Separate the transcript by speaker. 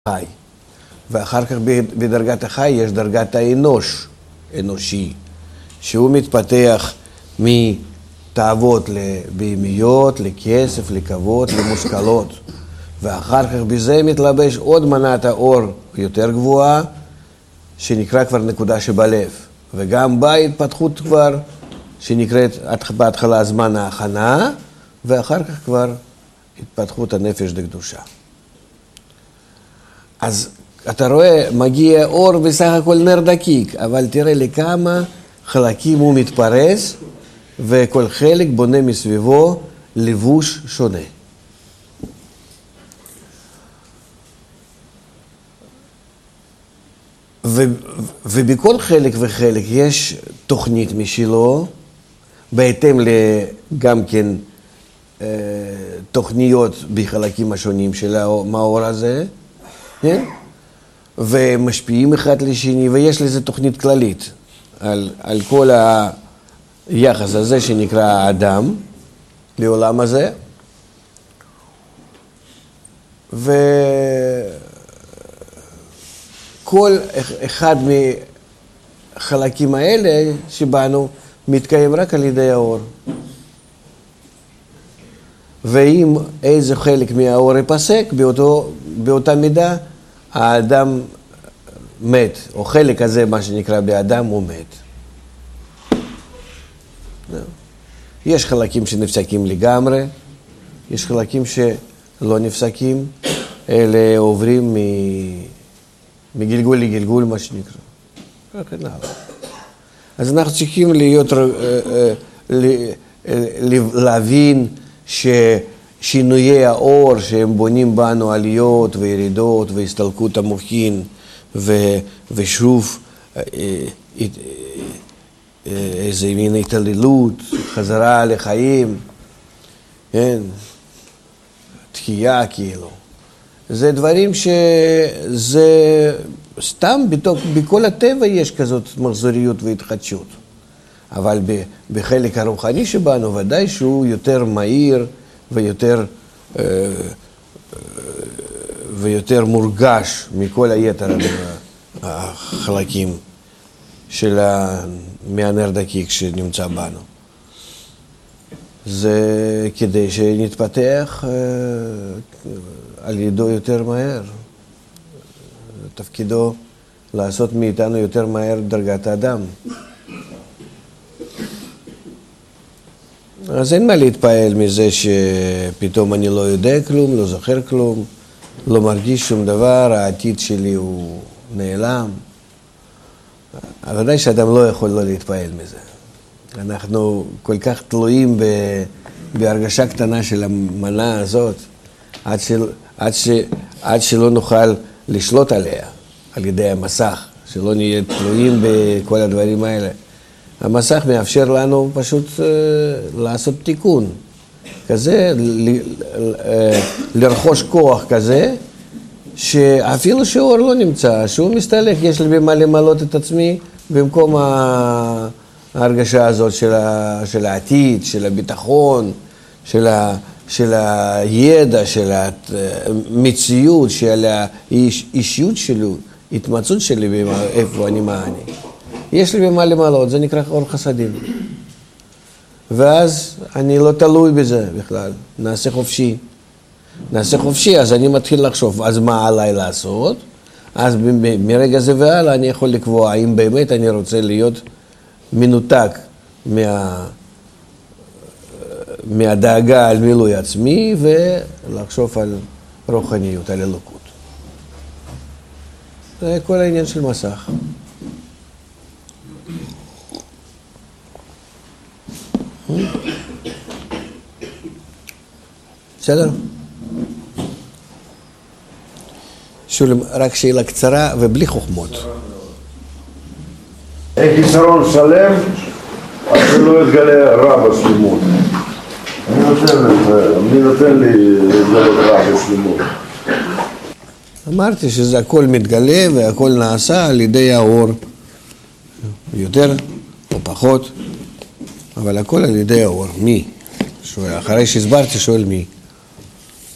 Speaker 1: חי. ואחר כך בדרגת החי יש דרגת אנושי, שהוא מתפתח מתאוות לבהמיות, לכסף, לכבוד, למושכלות. ואחר כך בזה מתלבש עוד מנת האור יותר גבוהה, שנקרא כבר נקודה שבלב. וגם בה התפתחות כבר, שנקראת בהתחלה זמן ההכנה, ואחר כך כבר התפתחות הנפש לקדושה. אז אתה רואה, מגיע אור בסך הכל נר דקיק, אבל תראה לכמה חלקים הוא מתפרס, וכל חלק בונה מסביבו לבוש שונה. ובכל חלק וחלק יש תוכנית משלו, בהתאם גם כן תוכניות בחלקים השונים של המאור הזה, כן? ומשפיעים אחד לשני, ויש לזה תוכנית כללית על כל היחס הזה שנקרא האדם לעולם הזה. וכל אחד מהחלקים האלה שבנו מתקיים רק על ידי האור. ואם איזה חלק מהאור ייפסק, באותה מידה האדם מת, או חלק הזה, מה שנקרא באדם, הוא מת. יש חלקים שנפסקים לגמרי, יש חלקים שלא נפסקים, אלה עוברים מגלגול לגלגול, מה שנקרא. אז אנחנו צריכים להבין ששינויי האור שהם בונים בנו עליות וירידות והסתלקות המוחין ושוב איזה מין התעללות, חזרה לחיים, כן? תחייה כאילו. זה דברים שזה סתם בכל הטבע יש כזאת מחזוריות והתחדשות. אבל בחלק הרוחני שבנו ודאי שהוא יותר מהיר ויותר מורגש מכל היתר החלקים מהנר דקיק שנמצא בנו. זה כדי שנתפתח על ידו יותר מהר. תפקידו לעשות מאיתנו יותר מהר דרגת האדם. אז אין מה להתפעל מזה שפתאום אני לא יודע כלום, לא זוכר כלום, לא מרגיש שום דבר, העתיד שלי הוא נעלם. אבל ודאי שאדם לא יכול לא להתפעל מזה. אנחנו כל כך תלויים בהרגשה קטנה של המנה הזאת, עד שלא נוכל לשלוט עליה, על ידי המסך, שלא נהיה תלויים בכל הדברים האלה. המסך מאפשר לנו פשוט לעשות תיקון כזה, לרכוש כוח כזה, שאפילו שאור לא נמצא, שהוא מסתלק, יש לי במה למלות את עצמי, במקום ההרגשה הזאת של העתיד, של הביטחון, של הידע, של המציאות, של האישיות שלו, התמצאות שלי איפה אני, מה אני. יש לי במה למלות, זה נקרא אור חסדים. ואז אני לא תלוי בזה בכלל, נעשה חופשי, אז אני מתחיל לחשוב, אז מה עליי לעשות? אז מרגע זה והלאה אני יכול לקבוע האם באמת אני רוצה להיות מנותק מהדאגה על מילוי עצמי, ולחשוב על רוחניות, על אלוקות. זה כל העניין של מסך. בסדר? שולם, רק שאלה קצרה ובלי חוכמות.
Speaker 2: איך חיסרון שלם, אז שלא יתגלה רע בשלמות. מי נותן לי להתגלות רע בשלמות?
Speaker 1: אמרתי שזה הכל מתגלה והכל נעשה על ידי האור. יותר או פחות, אבל הכל על ידי האור. מי? אחרי שהסברתי שואל מי.